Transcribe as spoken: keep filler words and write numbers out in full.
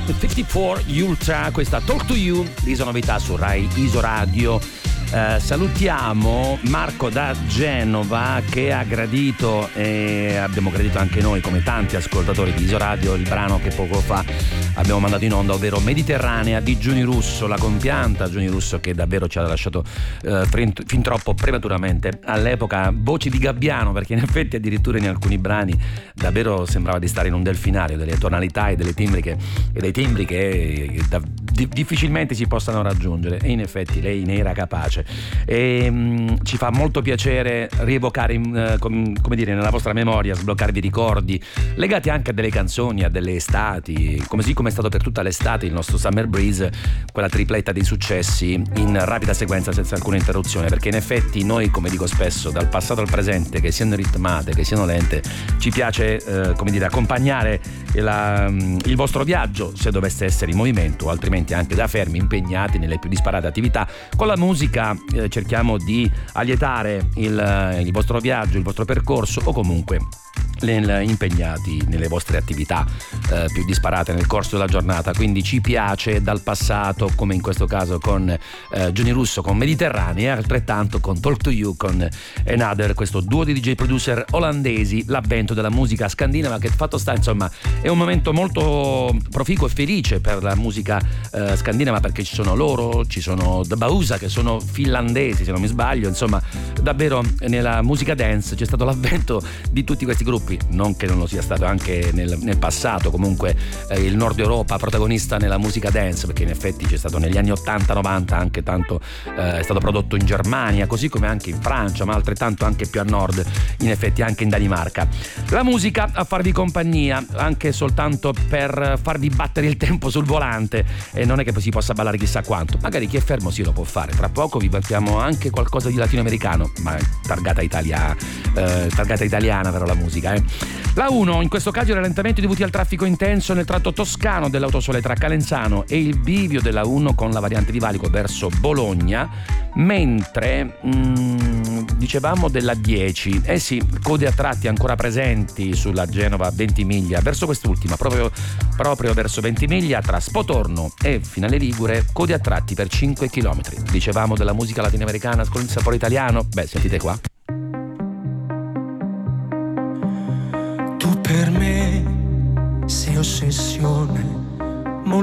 cinquantaquattro Ultra, questa Talk to You, l'Iso Novità su Rai Isoradio. Uh, salutiamo Marco da Genova che ha gradito, e abbiamo gradito anche noi come tanti ascoltatori di Isoradio, il brano che poco fa abbiamo mandato in onda, ovvero Mediterranea di Giuni Russo, la compianta Giuni Russo, che davvero ci ha lasciato uh, fin, fin troppo prematuramente all'epoca. Voci di Gabbiano, perché in effetti addirittura in alcuni brani davvero sembrava di stare in un delfinario, delle tonalità e delle timbriche e dei timbri che da, di, difficilmente si possano raggiungere, e in effetti lei ne era capace. E um, ci fa molto piacere rievocare uh, com, come dire, nella vostra memoria, sbloccarvi ricordi legati anche a delle canzoni, a delle estati, come sì come è stato per tutta l'estate il nostro Summer Breeze, quella tripletta dei successi in rapida sequenza senza alcuna interruzione, perché in effetti noi, come dico spesso, dal passato al presente, che siano ritmate, che siano lente, ci piace uh, come dire accompagnare la, um, il vostro viaggio, se dovesse essere in movimento, o altrimenti anche da fermi, impegnati nelle più disparate attività. Con la musica Eh, cerchiamo di allietare il, il vostro viaggio, il vostro percorso, o comunque nel, impegnati nelle vostre attività eh, più disparate nel corso della giornata. Quindi ci piace dal passato, come in questo caso con eh, Giuni Russo con Mediterranea, e altrettanto con Talk to You con Another, questo duo di D J producer olandesi, l'avvento della musica scandinava, che fatto sta insomma è un momento molto proficuo e felice per la musica eh, scandinava, perché ci sono loro, ci sono The Bausa, che sono finlandesi se non mi sbaglio, insomma davvero nella musica dance c'è stato l'avvento di tutti questi gruppi. Non che non lo sia stato anche nel, nel passato, comunque eh, il Nord Europa protagonista nella musica dance, perché in effetti c'è stato negli anni ottanta novanta anche tanto, eh, è stato prodotto in Germania, così come anche in Francia, ma altrettanto anche più a nord, in effetti anche in Danimarca. La musica a farvi compagnia, anche soltanto per farvi battere il tempo sul volante, e non è che poi si possa ballare chissà quanto, magari chi è fermo sì lo può fare. Tra poco vi battiamo anche qualcosa di latinoamericano, ma targata italiana, eh, targata italiana però la musica, eh. La uno, in questo caso i rallentamenti dovuti al traffico intenso nel tratto toscano dell'autosole tra Calenzano e il bivio della uno con la variante di Valico verso Bologna, mentre mh, dicevamo della dieci, eh sì, code a tratti ancora presenti sulla Genova Ventimiglia verso quest'ultima, proprio, proprio verso Ventimiglia tra Spotorno e Finale Ligure, code a tratti per cinque chilometri. Dicevamo della musica latinoamericana con il sapore italiano, beh sentite qua. Tu per me sei ossessione,